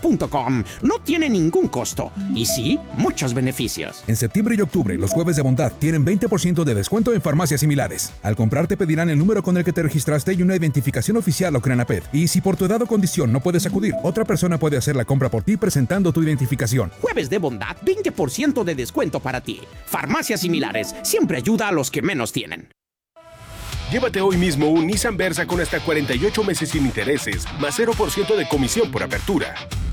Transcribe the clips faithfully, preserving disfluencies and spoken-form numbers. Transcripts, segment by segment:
punto com. No tiene ningún costo. Y sí, muchos beneficios. En septiembre y octubre, los jueves de bondad tienen veinte por ciento de descuento en farmacias similares. Al comprar te pedirán el número con el que te registraste y una identificación oficial o Crenaped. Y si por tu edad o condición no puedes acudir, otra persona puede hacer la compra por ti presentando tu identificación. Jueves de bondad, veinte por ciento de descuento para ti. Farmacias similares siempre ayuda a los que menos tienen. Llévate hoy mismo un Nissan Versa con hasta cuarenta y ocho meses sin intereses, más cero por ciento de comisión por apertura.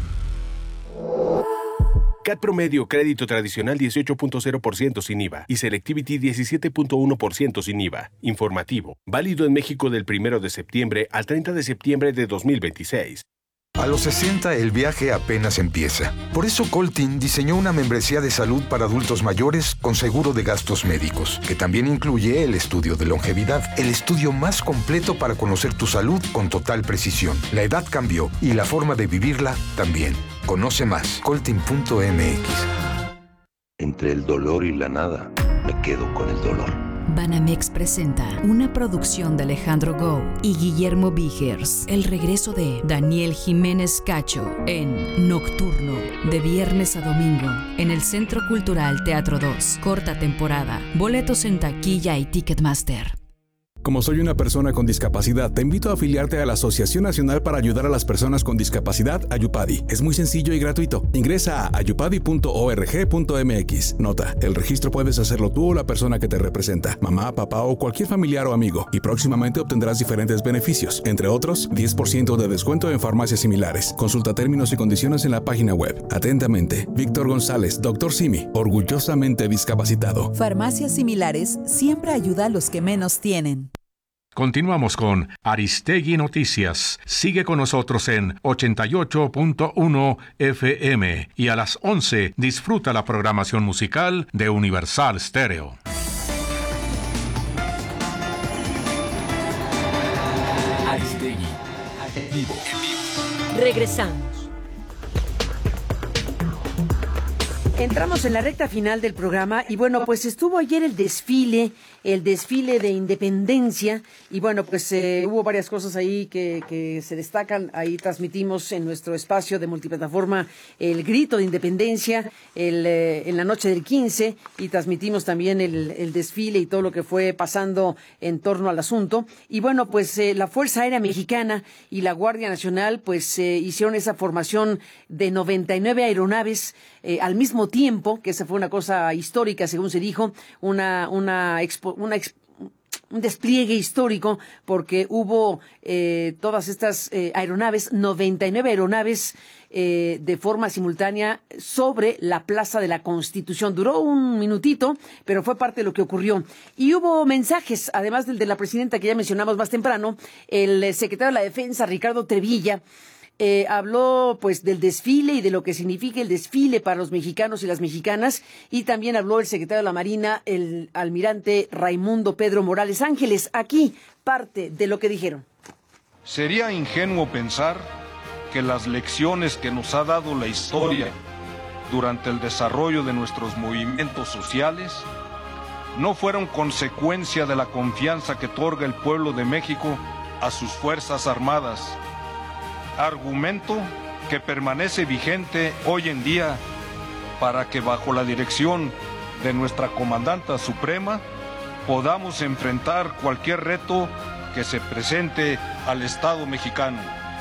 C A T promedio crédito tradicional dieciocho punto cero por ciento sin I V A y Selectivity diecisiete punto uno por ciento sin I V A. Informativo. Válido en México del primero de septiembre al treinta de septiembre de dos mil veintiséis. A los sesenta el viaje apenas empieza. Por eso Coltin diseñó una membresía de salud para adultos mayores con seguro de gastos médicos, que también incluye el estudio de longevidad, el estudio más completo para conocer tu salud con total precisión. La edad cambió y la forma de vivirla también. Conoce más, coltin punto m x. Entre el dolor y la nada, me quedo con el dolor. Banamex presenta una producción de Alejandro Gou y Guillermo Vigers. El regreso de Daniel Jiménez Cacho en Nocturno, de viernes a domingo, en el Centro Cultural Teatro dos. Corta temporada. Boletos en taquilla y Ticketmaster. Como soy una persona con discapacidad, te invito a afiliarte a la Asociación Nacional para Ayudar a las Personas con Discapacidad, Ayupadi. Es muy sencillo y gratuito. Ingresa a ayupadi punto org punto m x. Nota, el registro puedes hacerlo tú o la persona que te representa, mamá, papá o cualquier familiar o amigo, y próximamente obtendrás diferentes beneficios, entre otros, diez por ciento de descuento en farmacias similares. Consulta términos y condiciones en la página web. Atentamente, Víctor González, doctor Simi, orgullosamente discapacitado. Farmacias similares siempre ayuda a los que menos tienen. Continuamos con Aristegui Noticias. Sigue con nosotros en ochenta y ocho punto uno F M y a las once disfruta la programación musical de Universal Stereo. Aristegui, en vivo. Regresamos. Entramos en la recta final del programa y bueno, pues estuvo ayer el desfile, el desfile de independencia y bueno, pues eh, hubo varias cosas ahí que, que se destacan. Ahí transmitimos en nuestro espacio de multiplataforma el grito de independencia el, eh, en la noche del quince y transmitimos también el, el desfile y todo lo que fue pasando en torno al asunto. Y bueno, pues eh, la Fuerza Aérea Mexicana y la Guardia Nacional pues eh, hicieron esa formación de noventa y nueve aeronaves eh, al mismo tiempo, que esa fue una cosa histórica, según se dijo, una una expo, una expo, un despliegue histórico, porque hubo eh, todas estas eh, aeronaves, noventa y nueve aeronaves eh, de forma simultánea sobre la Plaza de la Constitución. Duró un minutito, pero fue parte de lo que ocurrió. Y hubo mensajes, además del de la presidenta que ya mencionamos más temprano, el secretario de la Defensa, Ricardo Trevilla, Eh, habló pues del desfile y de lo que significa el desfile para los mexicanos y las mexicanas, y también habló el secretario de la Marina, el almirante Raimundo Pedro Morales Ángeles. Aquí parte de lo que dijeron. Sería ingenuo pensar que las lecciones que nos ha dado la historia durante el desarrollo de nuestros movimientos sociales no fueron consecuencia de la confianza que otorga el pueblo de México a sus Fuerzas Armadas, argumento que permanece vigente hoy en día para que bajo la dirección de nuestra Comandanta Suprema podamos enfrentar cualquier reto que se presente al Estado mexicano.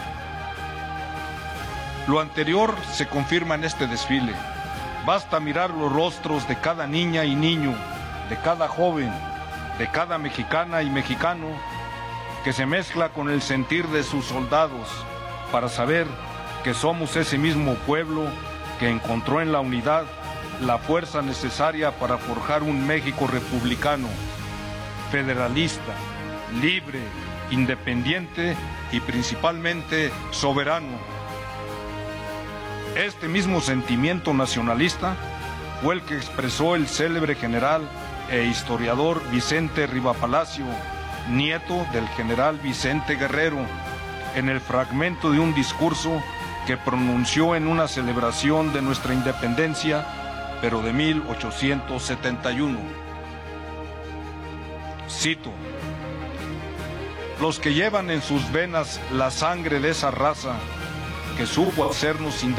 Lo anterior se confirma en este desfile. Basta mirar los rostros de cada niña y niño, de cada joven, de cada mexicana y mexicano, que se mezcla con el sentir de sus soldados, para saber que somos ese mismo pueblo que encontró en la unidad la fuerza necesaria para forjar un México republicano, federalista, libre, independiente y principalmente soberano. Este mismo sentimiento nacionalista fue el que expresó el célebre general e historiador Vicente Rivapalacio, nieto del general Vicente Guerrero, en el fragmento de un discurso que pronunció en una celebración de nuestra independencia, pero de mil ochocientos setenta y uno. Cito: los que llevan en sus venas la sangre de esa raza que supo hacernos independientes